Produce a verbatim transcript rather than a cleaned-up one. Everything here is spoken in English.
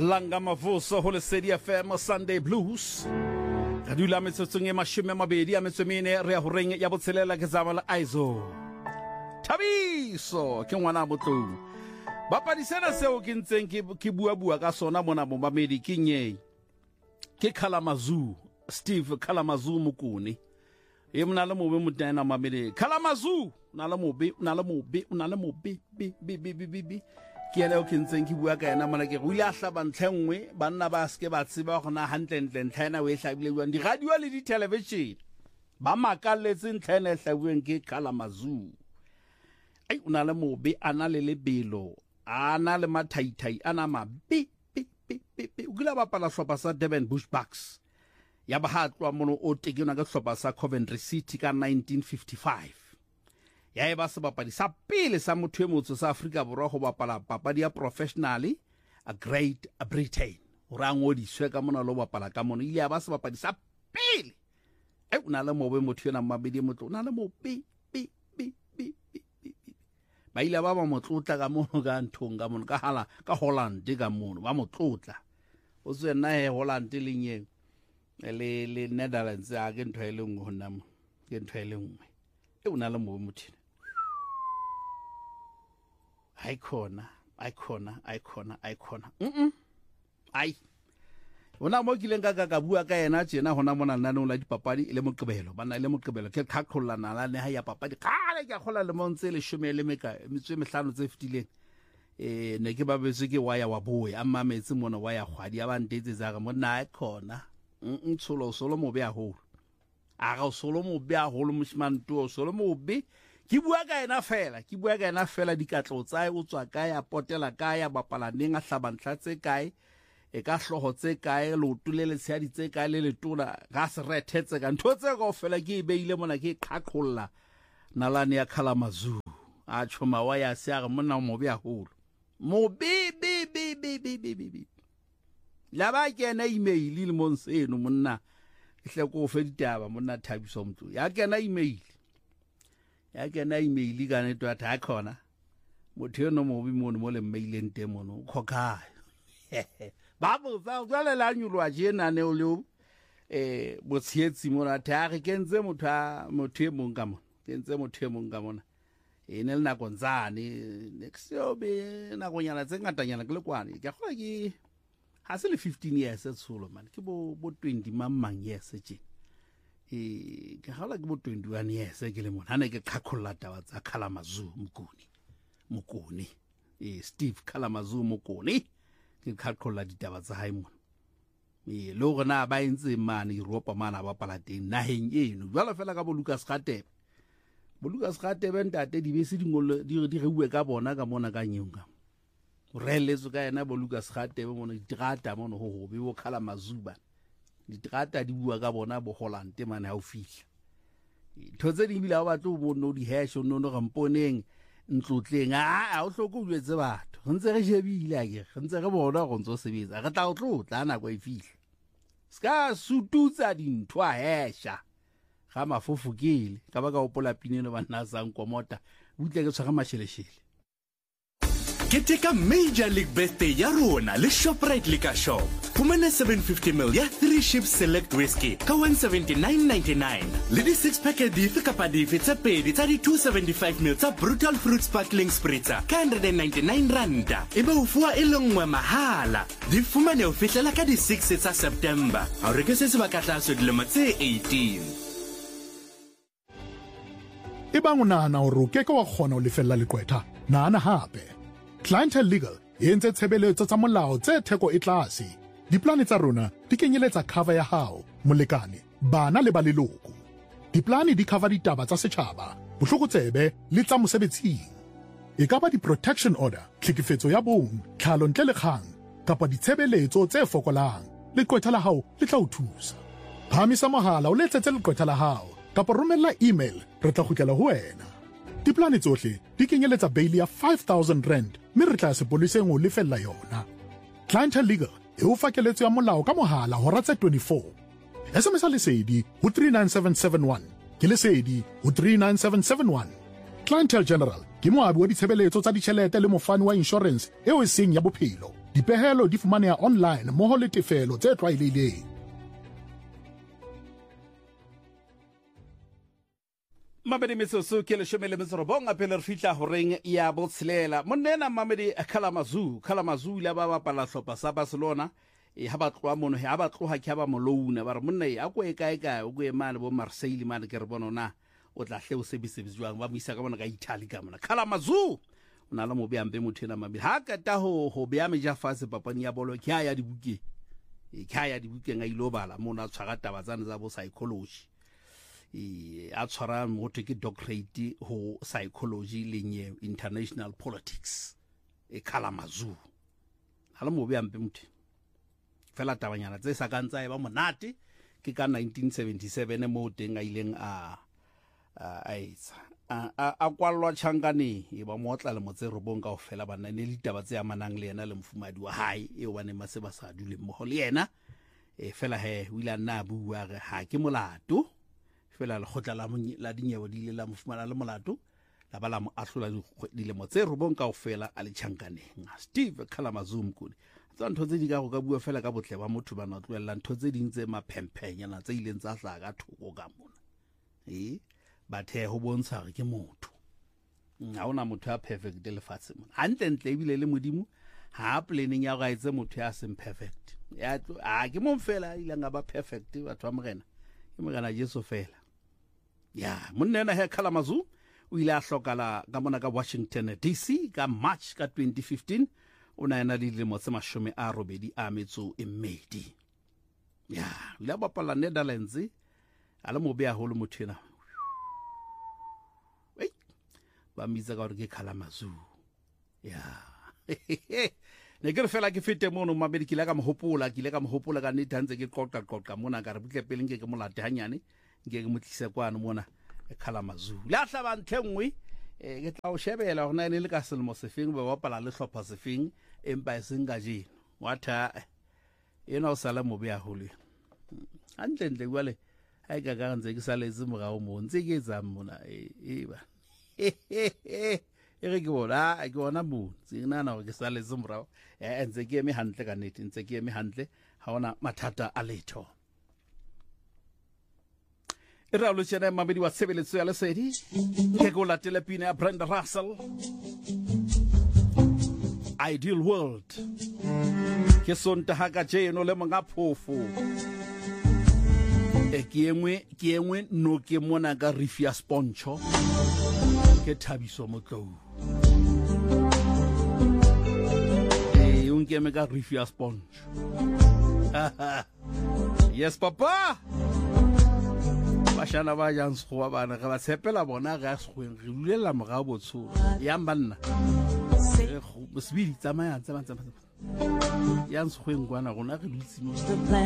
Langa Mavoso ho Lesedi F M Sunday Blues. Ra dula metsotsong e mashome a mabedi a metso e mene re ya ho reng ya botshelela ke zama la Aizo. Thabiso ke ngwana botlou. Bapadisena seo ke ntseng ke bua bua ka sona mona mo mamedi ke nye. Ke Khalamazu, Steve Khalamazu Mokone. E mona le mobe motena mamedi. Khalamazu, na le mobe, na le mobe, na le mobe, bi bi bi bi bi. Ke ene o ke ntseng ke bua ka ena mona ke go ile a hlaba ntlengwe banna ba ske ba tseba gona hantle ntle ntlhena we hlabile buang di radio le di television ba makalletse ntlhena e hlabueng ke Khalamazu. Ai una le mobe ana le lebelo ana le mathaithai ana mabe bi bi bi o gila ba pala hlopa sa Durban Bushbucks ya ba hatlwa mono o tekena ka hlopa sa Coventry City ka nineteen fifty-five. Ya eba se bapadi sa pele sa motho e motso sa Afrika Borwa go bapala papadi ya professionally a Great Britain. O ra ngodiswe ka mona lo bapala ka mona ile ya ba se bapadi sa pele. E una le mobe motho ena mabedi motlo una le mobe bi bi bi bi. Ba ile ba ba motlotla ka mono ka nthong ka mono ka hala ka Holland ka mono ba motlotla. O se na he Holland le nye le le Netherlands a ke ntho e le ngwe hona mo ke ntho e le ngwe. E una le mobe motho Icona, icona, icona, icona. Mm-mm. Ai. Ona mo kileng ka ka bua ka ena tsena hona mona nna no la dipapadi ile moqebelo bana ile moqebelo ke khakhollana la ne ha ya papadi kale ke khola le montse le shome le meka metswe mehlano tse fitileng eh ne ke ba betse ke waya wa boy amma metse mona waya khwadi ya ba ntetse za ka mona icona mm tsholo solo mo be a holo a ga solo mo be a holo moshmanto solo mo be ke bua ka ena fela ke bua ka ena fela dikatlo tsae o tswa ka ya potela ka ya bapala neng a hlabantla tse kae e ka hloho tse kae lo tulele tshadi tse kae le letona ga se rethetse ka ntho tse go fela ke beile mona ke qhaqholla nalane ya Khalamazu a tshoma wa ya se ga mona mo be a holo mo bi bi bi bi bi bi bi la ba ke na email le monseno monna hle ko fe ditaba monna Thabiso motho ya ke na email ya ke na email ka ne to ata khona motho no mo bi mono mo le maileng te mono khokha ba bo fa jwale la nyulwa jena ne o le eh botshetsi mona ta re kenze motho a motho e mong ka mona kenze motho e mong ka mona e ne le na konzane next yo be na go nyana tse ngatanyana ke le kwane ke khola ke ha se le fifteen years at solo man ke bo bo twenty mamang years tse e ke hala ke bo twenty-one years ke le mona ne ke qhaqholla taba tsa Khalamazu Mokone Mokone e Steve Khalamazu Mokone ke qhaqholla ditaba tsa hae mona e lo gona ba intse mane Europa mana ba palateng naheng eno jwala fela ka bo Lucas Radebe bo Lucas Radebe ntate di bese dingolo di di rewe ka bona ka mona ka nyonga o reletso ka ena bo Lucas Radebe mona ditrata mona ho ho be bo Khalamazu ba ditrata di bua ka bona bo Holland mane ha o fihla thotse di bila ba tlo mo no di hash no no gamponeng ntlotleng a o hloko o jwetse batho ntse re shebile a ke ntse re bona go ntso sebetsa re tla o tlotla na go e fihla ska sututsa dintho a hesha ga mafofukile ka ba ka opola pinelo ba nna sang komota butle ke tshwara masheleshele Keteka Major League Birthday ya rona le Shoprite Liquor Shop. Fumana seven fifty milliliters ya three Ships Select Whiskey ka one seventy-nine ninety-nine. Le di six packet dife kapa dife tsa pedi tsa di two seventy-five milliliters tsa Brutal Fruit Sparkling Spritzer ka one ninety-nine randa. Eba o fua e le nngwe mahala. Di fumane o fihlela ka di six tsa September. A re ke se se ba ka tlaso dilemo tse eighteen. Eba ngonana o ro ke ka wa khona o lefella leqwetha. Nana hape. Clientele Legal e entse tshebeletso tsa molao tse theko e tlase. Diplane tsa rona di kenyeletsa cover ya hao, molekane, bana le ba leloko. Diplane di cover ditaba tsa setjhaba, bohlokotsebe le tsa mosebetsing. E ka ba di-protection order, tlhekefetso ya bong, tlhalo ntle le kgang, kapa ditshebeletso tse fokolang. Leqwetha la hao le tla o thusa. Phamisa mohala o letsetse leqwetha la hao, kapa romella email, re tla kgutlela ho wena. Diplane tsohle di kenyeletsa bail ya five thousand rand mme re tla sepoliseng o lefella yona. Clientele Legal e o fakeletso ya molao ka mohala hora tse twenty-four. S M S lesedi ho three nine seven seven one ke lesedi ho three nine seven seven one. Clientele General ke moabi wa ditshebeletso tsa ditjhelete le mofani wa insurance eo e seng ya bophelo. dipehelo di fumaneha online mmoho le tefelo tse tlwaelehileng. Mamedi metsoso ke leshome le metso robong a pele re fihla horeng ya botshelela monena Mamedi Kalamazoo Kalamazoo ile ba bapala hlopha sa Barcelona e ha ba tloa mono ha ba tloha ke ba molouna ba re monna e a go e kae kae o go e mane bo Marseille mane ke re bona na o tla hle o sebise jwang ba mo isa ka bona ka Italy ka mona Kalamazoo o na le mo be ambe motho ena Mamedi ha ka ta ho ho be ameja fase papani ya bolo ke ya dibuke e ka ya dibuke nga ilo bala mona tshwara taba tsane za bo psychology e a tshwara motho ke doctorate ho psychology lenye international politics e Kalamazoo hala mo be ampe motho fela tabanyana tse sa kantsa e ba monate ke ka nineteen seventy-seven mo teng a ileng a a itsa a a kwalwa tshangane e ba motla le motse robong ka ofela bana ne le taba tse amanang le yena le mfumadi wa hae e bane mase ba sa dule mo le yena e fela he o ila na bua re ha ke molato fela le khotla la la dinyewe di le la mfumana le molato la bala mo ahlola di le motse robong ka ofela a le tshangane Steve Kalamazoo mkudi tsa ntho tse di ka go ka bua fela ka botle ba motho ba na tloela ntho tse ding tse maphemphenyana tse ileng tsa hla ka thoko ka mona e ba the ho bontsha re ke motho ha ona motho a perfect le fatse mona hantle ntle ebile le modimo ha planning ya ga itse motho ya sem perfect ya a ke mo fela ile nga ba perfect batho ba morena ke morena Jesu fela ya monna na he Kalamazoo o ile a hlokala ka mona ka Washington D C ka March ka twenty fifteen ona ena le dilemo tse mashome a robedi a metso e mmedi ya ile ba pala Netherlands a le mo be a holo motho ena ei ba mitsa ka re ke Kalamazoo ya ne ke re fela ke fete mono Mamedi ke la ka mohopola ke ile ka mohopola ka nnete ntse ke qoqa qoqa mona ka re butle pele nke ke molate hanyane nke ke motlise kwana mona e Kalamazoo la hlaba ntlengwe e ke tla o shebela hona ene le ka selmo sefeng ba bapala le hlopha sefeng empa e senga jeno watha ena o sala mo be a hole hantle ntle wale ha e ka ka ntse ke saletse morao mo ntse ke etsa mona e ba e re ke bona a ke bona mo ntse nna na ke saletse morao e ntse ke eme hantle ka nnete ntse ke eme hantle ha ona mathata a letho e ra lo tsena Mamedi wa tshebeletso ya lesedi ke go latela pina ya Brenda Russell Ideal World ke sonta ha ka jeno le mga phofo e ke engwe ke engwe no ke mona ka Rifia Sponcho ke Thabiso Motlou e unke me ka Rifia Sponcho yes papa bashana ba jang sgoa bana ga ba tshepela bona ga sgoeng re lulela moga botsholo ya mbanna e go sbidi tsamaya tsamaya tsamaya ya sgoeng kwana gona re dutse mo